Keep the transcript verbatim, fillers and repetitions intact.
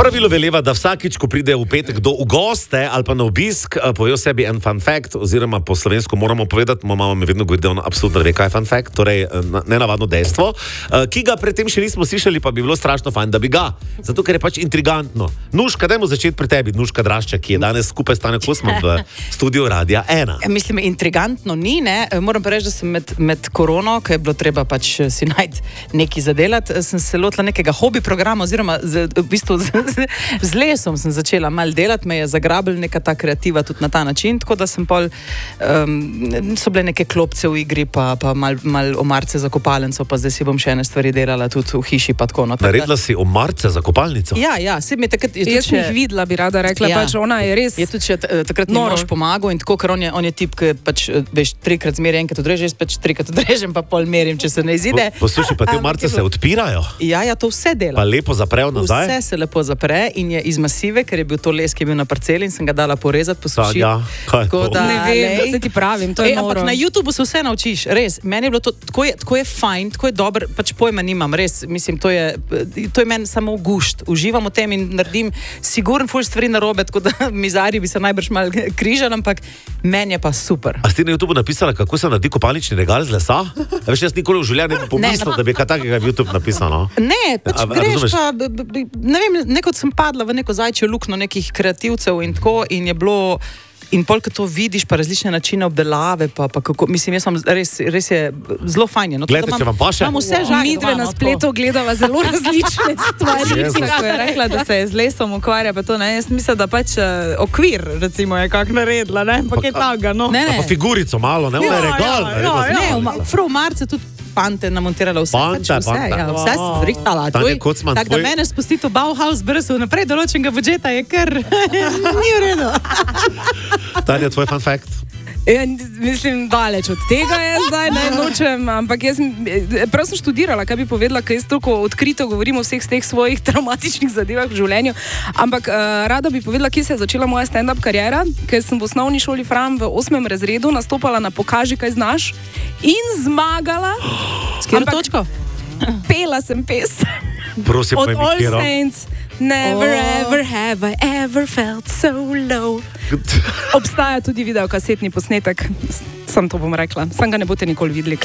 Pravilo veleva, da vsakič, ko pride v petek kdo v goste ali pa na obisk, pove o sebi en fun fact, oziroma po slovensko moramo povedati, moja mama mi vedno govori, da ona absolutno ne ve, kaj je fun fact, torej nenavadno dejstvo, ki ga predtem še nismo slišali, pa bi bilo strašno fajn, da bi ga. Zato, ker je pač intrigantno. Nuška, dajmo začeti pri tebi, Nuška Drašča, ki je danes skupaj s Tanjo Kosman v studiu Radia ena. Mislim, intrigantno ni, ne? Moram pa reči, da sem med, med korono, ko je bilo treba pač si najti nekaj zadelati, sem se lotila nekega hobi programa, oziroma z, v bistvu z, z, z lesom sem začela mal delati, me je zagrabila neka ta kreativa tudi na ta način, tako da sem pol, um, so bile neke klopce v igri, pa, pa mal, mal omarce za kopalnico, pa zdaj si bom še ene stvari delala tudi v hiši, pa tako. No, naredila si omarce za kopalnico? Ja, ja, se mi je takrat... Jaz sem jih videla, bi rada rekla, ja. Pač ona je res... Je tudi še takrat mi mož pomagal in tako, ker on je, on je tip, ki pač, veš, trikrat zmeri, enkrat odreže, jaz pač trikrat odrežem, pa pol merim, če se ne izide. Po, poslušaj, pa te omarce se odpirajo? Ja, ja, to vse dela. Pa lepo zaprejo nazaj? Vse se lepo zapre in je iz masive, ker je bil to les, ki je bil na parceli in sem ga dala porezati, posušiti. Ja, kaj je to? Da, ne vem, da se ti pravim, to je Ej, noro. Ampak na YouTubeu se vse naučiš, res. Meni je bilo to, tako je, tako je fajn, tako je dober, pač pojma nimam, res. Mislim, to je, to je meni samo gušt. Uživam v tem in naredim sigurno ful stvari narobe, tako da mizarji bi se najbrž mal križali, ampak meni je pa super. A si na YouTubeu napisala, kako se naredi kopalnični regal z lesa? A veš, jaz nikoli v življenju ne bi pomislil, da bi kaj takega v YouTube napisal, no? Ne, pač a, greš pa, ne vem, nekot sem padla v neko zajčjo luknjo nekih kreativcev in tako in je bilo, in pol, ko to vidiš, pa različne načine obdelave, pa, pa kako, mislim, jaz sem res, res je zelo fajn. No, Glejte, če vam pa še... Midve na spletu gledava zelo različne stvari. Ko je rekla, da se je z lesom ukvarja, pa to, ne, jaz mislim, da pač uh, okvir, recimo, je kak naredila, ne, pa kaj taga, no. Ne, ne. Pa figurico malo, ne, ona je regal. Ja, ja, ja, ja. Ne, prav v marce tudi pante namontirala vse. Pante, pač vse, pante. ja, vse sem zrihtala. Tanja Kocman, tako da tvoj... mene spustiti v Bauhaus brez vnaprej določenega budžeta je kar ni v redu. Tanja, tvoj fun fact? Ja, mislim, daleč od tega je zdaj, ne nočem, ampak jaz prav sem študirala, kaj bi povedala, ker jaz toliko odkrito govorim o vseh teh svojih traumatičnih zadevah v življenju, ampak uh, rada bi povedala, kje se je začela moja stand-up kariera, ker sem v osnovni šoli Fram v osmem razredu nastopala na Pokaži, kaj znaš in zmagala. S katero točko? Pela sem pes. Prosim, od All kjero. Saints. Never oh. ever have I ever felt so low. Obstaja tudi videokasetni posnetek, sam to bom rekla, sam ga ne boste nikoli videli.